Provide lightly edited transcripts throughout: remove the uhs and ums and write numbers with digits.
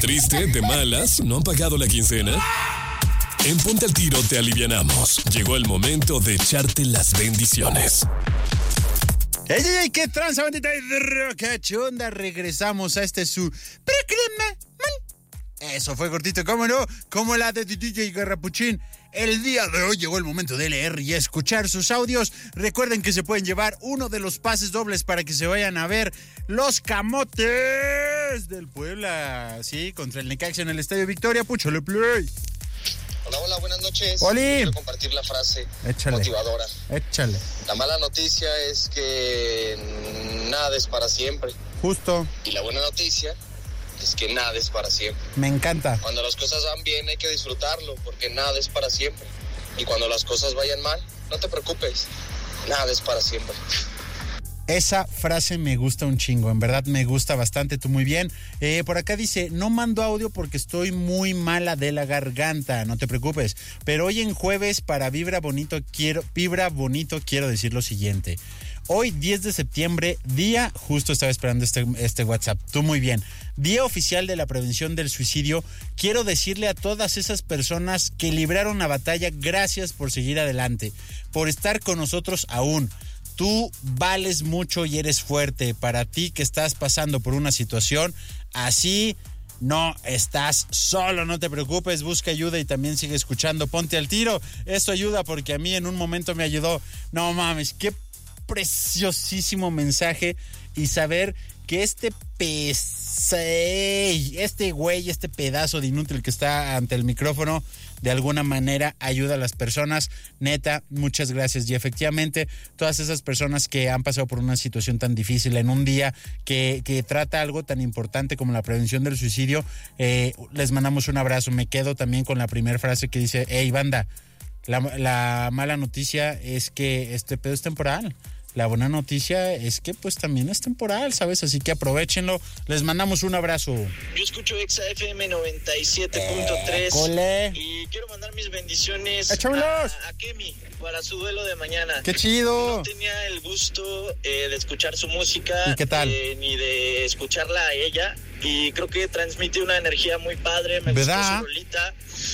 ¿Triste, de malas, no han pagado la quincena? En Ponte al Tiro te alivianamos. Llegó el momento de echarte las bendiciones. ¡Ey! ¿Qué tranza, bandita de roca chonda? Regresamos a su programa. Eso fue cortito, ¿cómo no? Como la de DJ Garrapuchín. El día de hoy llegó el momento de leer y escuchar sus audios. Recuerden que se pueden llevar uno de los pases dobles para que se vayan a ver los Camotes del Puebla. Sí, contra el Necaxa en el Estadio Victoria. Púchale play. Hola, buenas noches. ¡Oli! Quiero compartir la frase motivadora. Échale. La mala noticia es que nada es para siempre. Justo. Y la buena noticia es que nada es para siempre. Me encanta. Cuando las cosas van bien hay que disfrutarlo, porque nada es para siempre. Y cuando las cosas vayan mal, no te preocupes. Nada es para siempre. Esa frase me gusta un chingo, en verdad me gusta bastante, tú muy bien. Por acá dice, no mando audio porque estoy muy mala de la garganta, no te preocupes. Pero hoy en jueves para Vibra Bonito quiero decir lo siguiente. Hoy 10 de septiembre, justo estaba esperando este WhatsApp, tú muy bien, Día Oficial de la Prevención del Suicidio. Quiero decirle a todas esas personas que libraron la batalla, gracias por seguir adelante, por estar con nosotros aún. Tú vales mucho y eres fuerte. Para ti que estás pasando por una situación así, no estás solo, no te preocupes, busca ayuda y también sigue escuchando Ponte al Tiro. Esto ayuda porque a mí en un momento me ayudó. No mames, qué preciosísimo mensaje y saber que este pedazo de inútil que está ante el micrófono de alguna manera ayuda a las personas. Neta, muchas gracias. Y efectivamente, todas esas personas que han pasado por una situación tan difícil en un día que trata algo tan importante como la prevención del suicidio, les mandamos un abrazo. Me quedo también con la primera frase que dice, hey, banda, la mala noticia es que este pedo es temporal. La buena noticia es que pues también es temporal, ¿sabes? Así que aprovechenlo. Les mandamos un abrazo. Yo escucho Exa FM 97.3 y quiero mandar mis bendiciones a Kemi para su duelo de mañana. ¡Qué chido! No tenía el gusto de escuchar su música. ¿Y qué tal? Ni de escucharla a ella. Y creo que transmite una energía muy padre. Me gustó su rolita.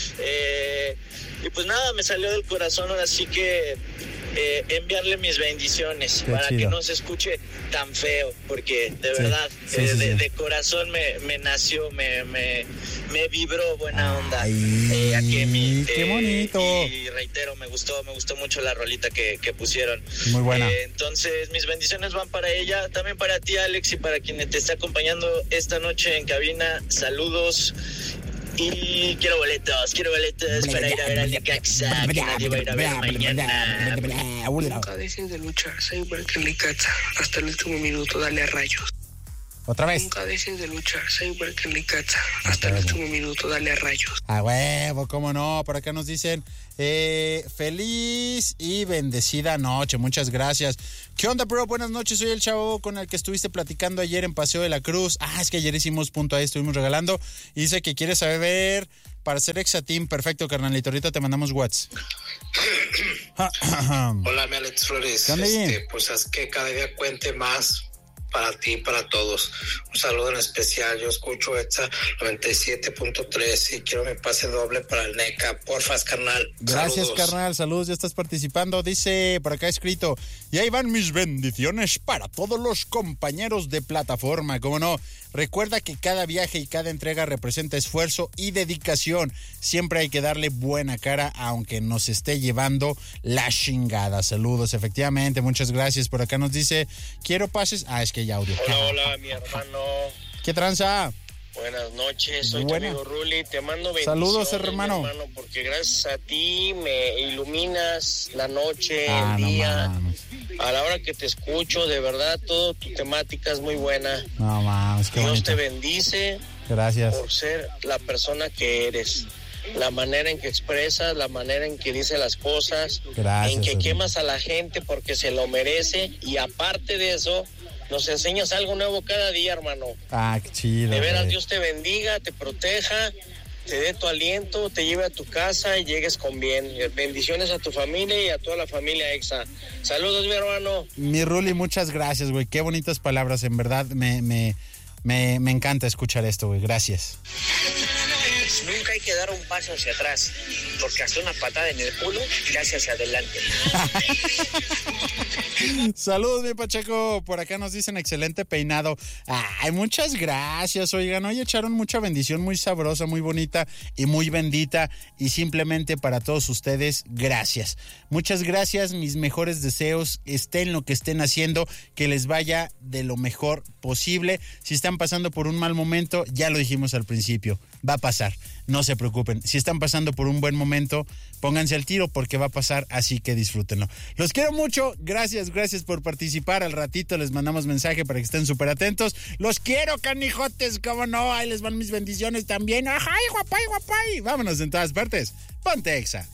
Y pues nada, me salió del corazón, ahora sí que enviarle mis bendiciones. Qué para chido. Que no se escuche tan feo, porque de verdad, de corazón me nació, me vibró buena onda. A Kemi. ¡Qué bonito! Y reitero, me gustó mucho la rolita que pusieron. Muy buena. Entonces, mis bendiciones van para ella, también para ti, Alex, y para quien te esté acompañando esta noche en cabina. Saludos. Y quiero boletos para ir a ver al Necaxa, que nadie va a ir a ver mañana. Nunca dejes de luchar, sé igual que el Necaxa, hasta el último minuto, dale a Rayos. Otra vez. Nunca dejes de luchar, sé igual que el Necaxa, hasta el último minuto, dale a Rayos. A huevo, cómo no, por acá nos dicen, feliz y bendecida noche, muchas gracias. ¿Qué onda, bro? Buenas noches, soy el chavo con el que estuviste platicando ayer en Paseo de la Cruz. Es que ayer hicimos punto ahí, estuvimos regalando. Y dice que quiere saber para ser Exateam. Perfecto, carnalito, ahorita te mandamos WhatsApp. Hola, mi Alex Flores. Pues haz que cada día cuente más para ti y para todos. Un saludo en especial. Yo escucho Exa 97.3 y quiero mi pase doble para el NECA. Porfas, carnal. Gracias, saludos. Carnal. Saludos, ya estás participando. Dice por acá escrito, y ahí van mis bendiciones para todos los compañeros de plataforma. ¿Cómo no? Recuerda que cada viaje y cada entrega representa esfuerzo y dedicación. Siempre hay que darle buena cara, aunque nos esté llevando la chingada. Saludos, efectivamente. Muchas gracias. Por acá nos dice, quiero pases. Es que hay audio. Hola, mi hermano. ¿Qué tranza? Buenas noches, soy tu amigo Ruli, te mando bendiciones. Saludos, hermano. Porque gracias a ti me iluminas la noche, el día. A la hora que te escucho, de verdad, toda tu temática es muy buena. No mames, qué Dios bonito. te bendice. Gracias. Por ser la persona que eres. La manera en que expresas, la manera en que dices las cosas. Gracias, en que quemas a la gente porque se lo merece. Y aparte de eso, nos enseñas algo nuevo cada día, hermano. Qué chido. De veras, Dios te bendiga, te proteja, te dé tu aliento, te lleve a tu casa y llegues con bien. Bendiciones a tu familia y a toda la familia Exa. Saludos, mi hermano. Mi Ruli, muchas gracias, güey. Qué bonitas palabras, en verdad. Me Me encanta escuchar esto, güey. Gracias. Nunca hay que dar un paso hacia atrás, porque hacer una patada en el culo y hacia adelante. Saludos, mi Pacheco. Por acá nos dicen excelente peinado. Ay, muchas gracias. Oigan, hoy echaron mucha bendición muy sabrosa, muy bonita y muy bendita. Y simplemente para todos ustedes, gracias. Muchas gracias, mis mejores deseos. Estén lo que estén haciendo, que les vaya de lo mejor posible. Si están pasando por un mal momento, ya lo dijimos al principio, va a pasar. No se preocupen. Si están pasando por un buen momento, pónganse al tiro porque va a pasar, así que disfrútenlo. Los quiero mucho. Gracias por participar. Al ratito les mandamos mensaje para que estén súper atentos. Los quiero, canijotes, cómo no. Ahí les van mis bendiciones también. ¡Ajá, guapay! Vámonos en todas partes. Ponte Exa.